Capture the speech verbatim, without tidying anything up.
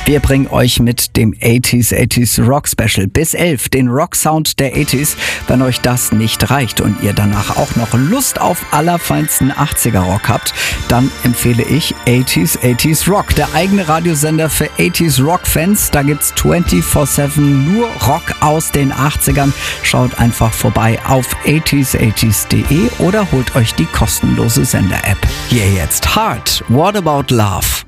Wir bringen euch mit dem achtziger achtziger Rock Special bis elf den Rock-Sound der achtziger. Wenn euch das nicht reicht und ihr danach auch noch Lust auf allerfeinsten achtziger Rock habt, dann empfehle ich achtziger achtziger Rock, der eigene Radiosender für achtziger Rock-Fans. Da gibt's vierundzwanzig sieben nur Rock aus den achtzigern. Schaut einfach vorbei auf achtziger achtziger punkt de oder holt euch die kostenlose Sender-App. Hier jetzt Heart, What About Love?